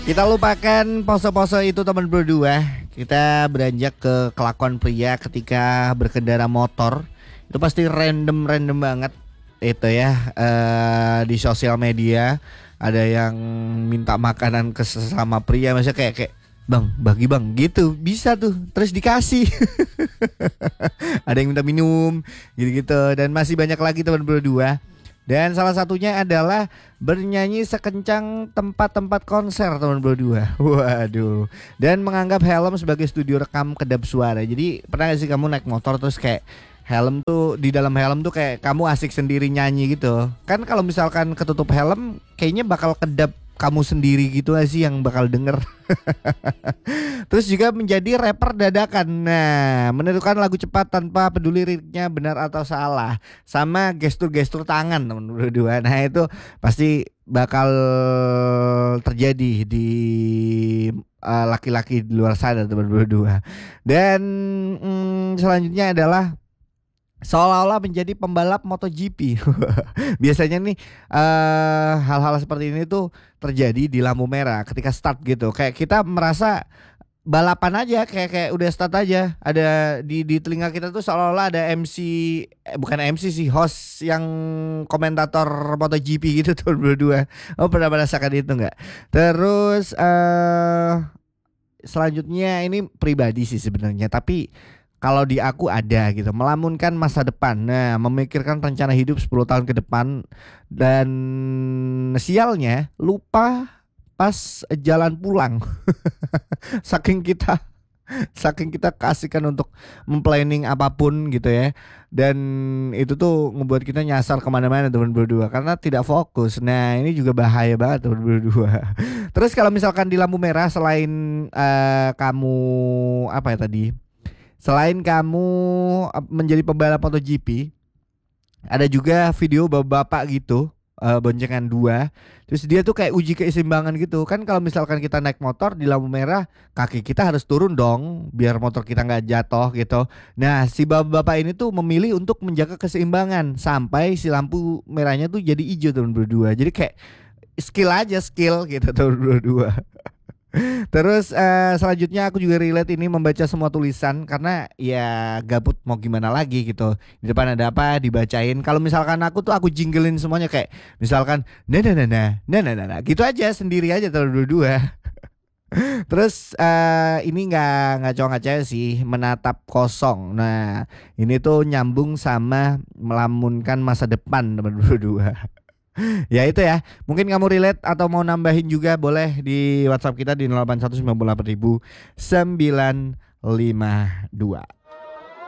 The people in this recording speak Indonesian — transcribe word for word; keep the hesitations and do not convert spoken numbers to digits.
Kita lupakan pose-pose itu teman berdua. Kita beranjak ke kelakuan pria ketika berkendara motor. Itu pasti random-random banget itu ya. eh, Di sosial media ada yang minta makanan ke sesama pria, maksudnya kayak kayak bang bagi bang gitu, bisa tuh terus dikasih. Ada yang minta minum gitu-gitu. Dan masih banyak lagi teman berdua. Dan salah satunya adalah bernyanyi sekencang tempat-tempat konser teman berdua. Waduh. Dan menganggap helm sebagai studio rekam kedap suara. Jadi pernah gak sih kamu naik motor terus kayak helm tuh, di dalam helm tuh kayak kamu asik sendiri nyanyi gitu. Kan kalau misalkan ketutup helm kayaknya bakal kedap kamu sendiri gitu gak sih yang bakal denger. Terus juga menjadi rapper dadakan. Nah, menentukan lagu cepat tanpa peduli liriknya benar atau salah. Sama gestur-gestur tangan teman berdua. Nah itu pasti bakal terjadi di uh, laki-laki di luar sana teman berdua. Dan mm, selanjutnya adalah seolah-olah menjadi pembalap MotoGP. Biasanya nih uh, hal-hal seperti ini tuh terjadi di lampu merah ketika start gitu. Kayak kita merasa balapan aja, kayak kayak udah start aja. Ada di di telinga kita tuh seolah-olah ada M C, eh, bukan M C sih, host yang komentator MotoGP gitu tuh berdua. Oh, pernah merasakan itu nggak? Terus uh, selanjutnya ini pribadi sih sebenarnya, tapi kalau di aku ada gitu, melamunkan masa depan. Nah, memikirkan rencana hidup sepuluh tahun ke depan. Dan sialnya lupa pas jalan pulang. Saking kita Saking kita kasihkan untuk memplanning apapun gitu ya. Dan itu tuh ngebuat kita nyasar kemana-mana teman berdua karena tidak fokus. Nah ini juga bahaya banget teman berdua. Terus kalau misalkan di lampu merah, selain uh, kamu apa ya tadi, selain kamu menjadi pembalap MotoGP, ada juga video bapak-bapak gitu, uh, boncengan dua. Terus dia tuh kayak uji keseimbangan gitu. Kan kalau misalkan kita naik motor di lampu merah, kaki kita harus turun dong biar motor kita gak jatuh gitu. Nah si bapak-bapak ini tuh memilih untuk menjaga keseimbangan sampai si lampu merahnya tuh jadi hijau teman berdua. Jadi kayak skill aja, skill gitu teman berdua. Terus uh, selanjutnya aku juga relate ini membaca semua tulisan karena ya gabut mau gimana lagi gitu. Di depan ada apa dibacain. Kalau misalkan aku tuh aku jinglein semuanya kayak misalkan nah nah nah nah nah nah nah, nah. Gitu aja sendiri aja terus dua-dua. Terus uh, ini nggak nggak cowok nggak cewek sih, menatap kosong. Nah ini tuh nyambung sama melamunkan masa depan teman berdua. Ya itu ya, mungkin kamu relate atau mau nambahin juga boleh di WhatsApp kita di nol delapan satu sembilan delapan nol nol nol sembilan lima dua.